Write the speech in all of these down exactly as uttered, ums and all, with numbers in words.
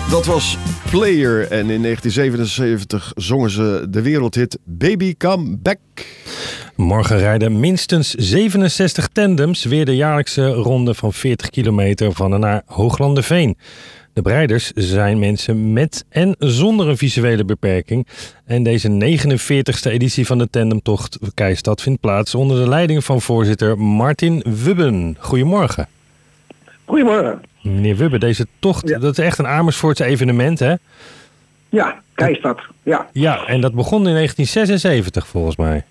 Dat was Player en in negentien zevenenzeventig zongen ze de wereldhit Baby Come Back. Morgen rijden minstens zevenenzestig tandems weer de jaarlijkse ronde van veertig kilometer van en naar Hooglanderveen. De bereiders zijn mensen met en zonder een visuele beperking. En deze negenenveertigste editie van de tandemtocht Keistad vindt plaats onder de leiding van voorzitter Martin Wubben. Goedemorgen. Goedemorgen. Meneer Wubben, deze tocht, ja. Dat is echt een Amersfoortse evenement, hè? Ja, Keistad, ja. Ja, en dat begon in negentien zesenzeventig volgens mij.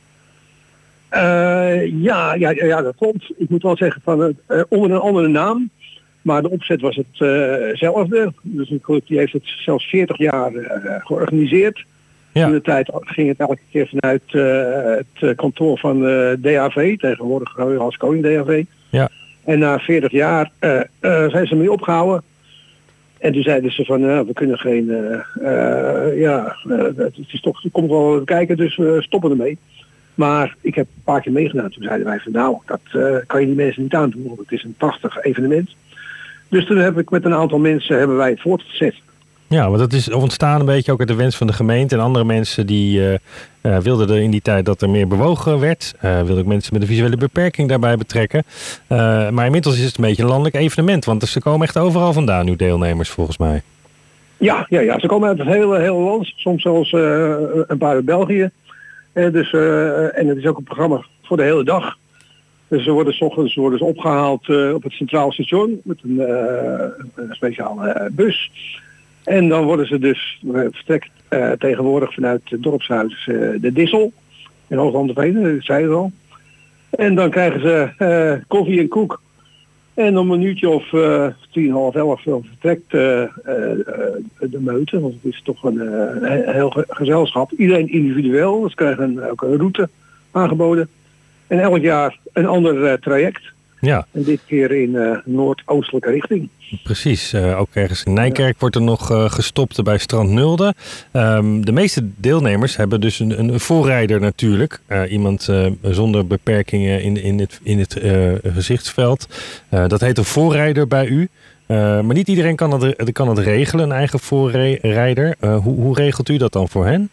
Uh, ja, ja, ja, dat klopt. Ik moet wel zeggen van uh, onder een andere naam. Maar de opzet was hetzelfde. Uh, dus een club die heeft het zelfs veertig jaar uh, georganiseerd. Ja. In de tijd ging het elke keer vanuit uh, het kantoor van uh, D A V, tegenwoordig als Koning D A V. Ja. En na veertig jaar uh, uh, zijn ze mee opgehouden. En toen zeiden ze van, uh, we kunnen geen, uh, uh, ja, uh, het is toch, het komt wel kijken, dus we stoppen ermee. Maar ik heb een paar keer meegedaan. Toen zeiden wij van, nou, dat uh, kan je die mensen niet aandoen, want het is een prachtig evenement. Dus toen heb ik met een aantal mensen hebben wij het voortgezet. Ja, want dat is ontstaan een beetje ook uit de wens van de gemeente. En andere mensen die uh, uh, wilden er in die tijd dat er meer bewogen werd. Uh, wilden ook mensen met een visuele beperking daarbij betrekken. Uh, maar inmiddels is het een beetje een landelijk evenement. Want ze komen echt overal vandaan, uw deelnemers volgens mij. Ja, ja, ja, ze komen uit het hele, hele land. Soms zelfs uh, een paar uit België. Uh, dus, uh, en het is ook een programma voor de hele dag. Dus ze worden 's ochtends worden ze opgehaald uh, op het Centraal Station met een, uh, een speciale uh, bus. En dan worden ze dus uh, vertrekt uh, tegenwoordig vanuit het dorpshuis uh, de Dissel in Hooglanderveen, dat zei je al. En dan krijgen ze uh, koffie en koek. En om een uurtje of uh, tien, half elf vertrekt uh, uh, de meute, want het is toch een, uh, een heel ge- gezelschap. Iedereen individueel, dus krijgen een, ook een route aangeboden. En elk jaar een ander uh, traject. Ja. En dit keer in uh, noordoostelijke richting. Precies. Uh, ook ergens in Nijkerk wordt er nog uh, gestopt bij Strand Nulde. Um, de meeste deelnemers hebben dus een, een voorrijder natuurlijk. Uh, iemand uh, zonder beperkingen in, in het, in het uh, gezichtsveld. Uh, dat heet een voorrijder bij u. Uh, maar niet iedereen kan het, kan het regelen, een eigen voorrijder. Uh, hoe, hoe regelt u dat dan voor hen?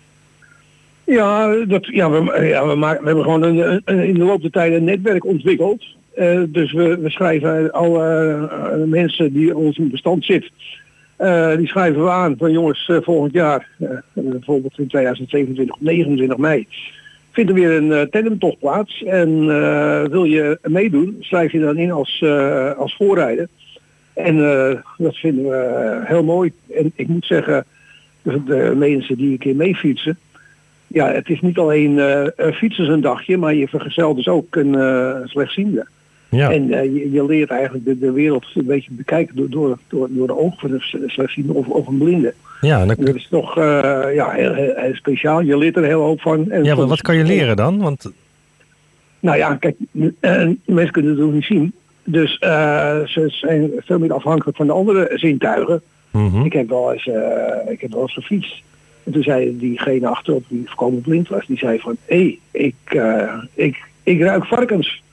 Ja, dat, ja, we, ja we, maken, we hebben gewoon een, een, in de loop der tijd een netwerk ontwikkeld. Uh, dus we, we schrijven alle uh, mensen die in ons bestand zitten, uh, die schrijven we aan van jongens, uh, volgend jaar, uh, bijvoorbeeld in tweeduizend zevenentwintig op negenentwintig mei, vindt er weer een uh, tandemtocht plaats. En uh, wil je meedoen, schrijf je dan in als, uh, als voorrijder. En uh, dat vinden we uh, heel mooi. En ik moet zeggen, de, de mensen die een keer meefietsen, ja, het is niet alleen uh, fietsen een dagje, maar je vergezelt dus ook een uh, slechtziende. Ja. En uh, je, je leert eigenlijk de, de wereld een beetje bekijken door, door, door, door de ogen van een slechtziende of, of een blinde. Ja, dat... dat is toch uh, ja, heel, heel, heel speciaal. Je leert er een hele hoop van. En ja, maar wat kan je leren dan? Want... Nou ja, kijk, uh, mensen kunnen het ook niet zien. Dus uh, ze zijn veel meer afhankelijk van de andere zintuigen. Mm-hmm. Ik heb wel eens, uh, ik heb wel eens gefietst. En toen zei diegene achterop, die voorkomen blind was, die zei van, hé, hey, ik, uh, ik, ik ruik varkens.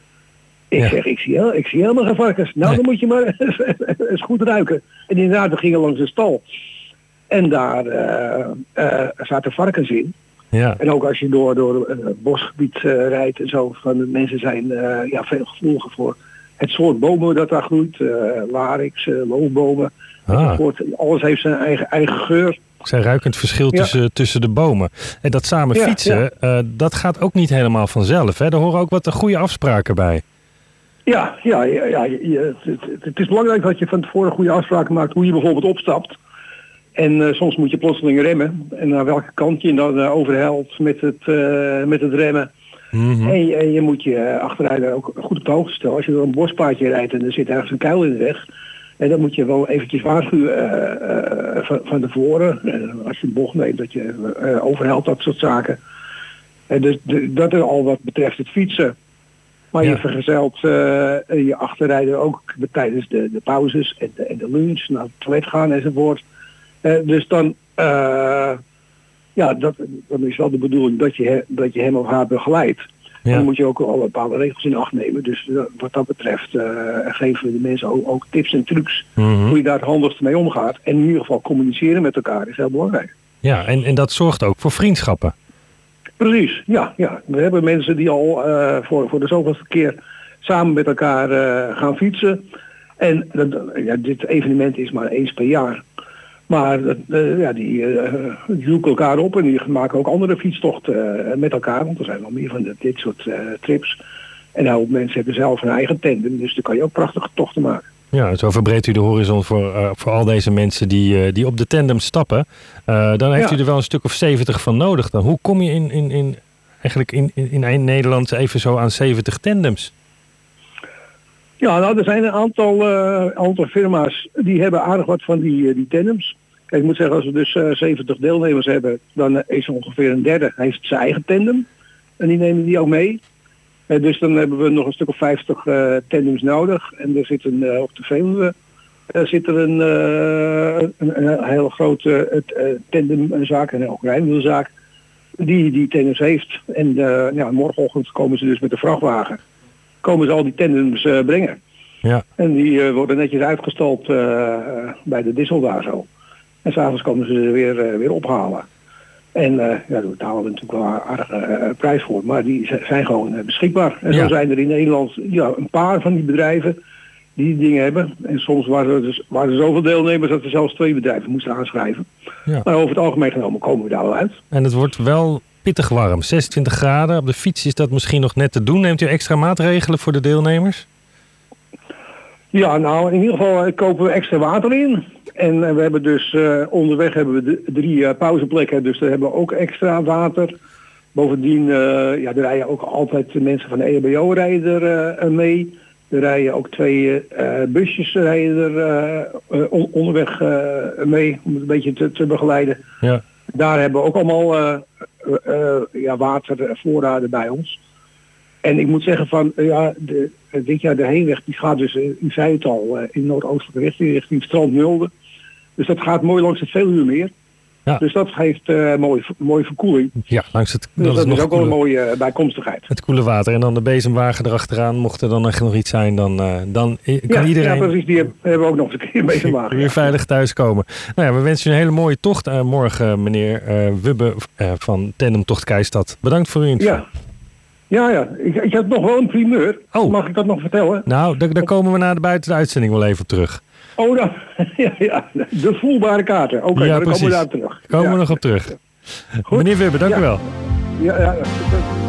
Ik ja. zeg, ik zie, heel, ik zie helemaal geen varkens. Nou, nee. Dan moet je maar eens goed ruiken. En inderdaad, we gingen langs de stal. En daar uh, uh, zaten varkens in. Ja. En ook als je door, door een uh, bosgebied uh, rijdt en zo, van de mensen zijn uh, ja, veel gevoeliger voor het soort bomen dat daar groeit. Uh, larix, uh, loofbomen. Ah. Alles heeft zijn eigen, eigen geur. Zij ruiken het verschil ja. tussen, tussen de bomen. En dat samen ja, fietsen, ja. Uh, dat gaat ook niet helemaal vanzelf. Hè? Er horen ook wat goede afspraken bij. Ja, ja, ja, ja je, het, het is belangrijk dat je van tevoren goede afspraken maakt hoe je bijvoorbeeld opstapt. En uh, soms moet je plotseling remmen. En naar welke kant je dan uh, overhelt met het, uh, met het remmen. Mm-hmm. En, je, en je moet je uh, achteruit ook goed op de hoogte stellen. Als je door een bospaadje rijdt en er zit ergens een kuil in de weg. En dan moet je wel eventjes waarschuwen uh, uh, van, van tevoren. Uh, als je de bocht neemt, dat je uh, overhelt, dat soort zaken. En dus de, dat is al wat betreft het fietsen. Maar ja. je vergezelt uh, je achterrijder ook tijdens de, de pauzes en de, en de lunch, naar het toilet gaan enzovoort. Uh, dus dan, uh, ja, dat, dan is wel de bedoeling dat je, dat je hem of haar begeleidt. Ja. Dan moet je ook al bepaalde regels in acht nemen. Dus uh, wat dat betreft uh, geven we de mensen ook, ook tips en trucs Mm-hmm. hoe je daar het handigst mee omgaat. En in ieder geval communiceren met elkaar is heel belangrijk. Ja, en, en dat zorgt ook voor vriendschappen. Precies, ja. ja. We hebben mensen die al uh, voor, voor de zoveelste keer samen met elkaar uh, gaan fietsen. En dat, ja, dit evenement is maar eens per jaar. Maar uh, ja, die, uh, die zoeken elkaar op en die maken ook andere fietstochten uh, met elkaar. Want er zijn wel meer van de, dit soort uh, trips. En nou, mensen hebben zelf een eigen tandem, dus dan kan je ook prachtige tochten maken. Ja, zo verbreedt u de horizon voor, uh, voor al deze mensen die, uh, die op de tandem stappen. Uh, dan heeft Ja. u er wel een stuk of zeventig van nodig. Dan. Hoe kom je in, in, in, eigenlijk in, in, in Nederland even zo aan zeventig tandems? Ja, nou, er zijn een aantal, uh, aantal firma's die hebben aardig wat van die, uh, die tandems. Kijk, ik moet zeggen, als we dus uh, zeventig deelnemers hebben, dan is ongeveer een derde heeft zijn eigen tandem. En die nemen die ook mee. Uh, dus dan hebben we nog een stuk of vijftig uh, tandems nodig. En er zit een, uh, op de Veluwe uh, zit er een, uh, een, een hele grote uh, tandemzaak, en ook rijwielzaak, die die tandems heeft. En uh, ja, morgenochtend komen ze dus met de vrachtwagen. Komen ze al die tandems uh, brengen. Ja. En die uh, worden netjes uitgestald uh, bij de Dissel daar zo. En s'avonds komen ze er weer, uh, weer ophalen. En uh, ja, daar betalen we natuurlijk wel een aardige uh, prijs voor. Maar die z- zijn gewoon uh, beschikbaar. En Ja. zo zijn er in Nederland ja, een paar van die bedrijven die die dingen hebben. En soms waren er, dus, waren er zoveel deelnemers dat we zelfs twee bedrijven moesten aanschrijven. Ja. Maar over het algemeen genomen komen we daar wel uit. En het wordt wel pittig warm. zesentwintig graden. Op de fiets is dat misschien nog net te doen. Neemt u extra maatregelen voor de deelnemers? Ja, nou in ieder geval uh, kopen we extra water in. En uh, we hebben dus uh, onderweg hebben we de, drie uh, pauzeplekken, dus daar hebben we ook extra water. Bovendien, uh, ja, er rijden ook altijd de mensen van de E H B O rijden er uh, mee. Er rijden ook twee uh, busjes rijden er uh, uh, on- onderweg uh, mee om het een beetje te, te begeleiden. Ja. Daar hebben we ook allemaal uh, uh, ja, watervoorraden bij ons. En ik moet zeggen van, uh, ja, de, dit jaar de heenweg die gaat dus, uh, u zei het al, uh, in noordoostelijke richting, richting Strand Nulde. Dus dat gaat mooi langs het Veluwemeer. Ja. Dus dat geeft uh, mooie, mooie verkoeling. Ja, langs het, Dus dat dat is is nog ook wel een koeler. mooie uh, bijkomstigheid. Het koele water. En dan de bezemwagen erachteraan. Mocht er dan echt nog iets zijn, dan, uh, dan i- kan Ja, iedereen... ja, precies. Die heb- hebben we ook nog eens een keer mee te maken. weer veilig thuiskomen. Nou ja, we wensen u een hele mooie tocht. Uh, morgen, meneer uh, Wubbe uh, van Tandem Tocht Keistad. Bedankt voor uw info. Ja, ja, ja. Ik, ik heb nog wel een primeur. Oh. Mag ik dat nog vertellen? Nou, daar, daar komen we na de buiten de uitzending wel even op terug. Oh, dan, ja, ja. De voelbare kaarten. Oké, Ja, dan komen precies. we daar terug. Komen Ja. we nog op terug. Goed. Meneer Wubbe, dank Ja. u wel. Ja, ja, ja.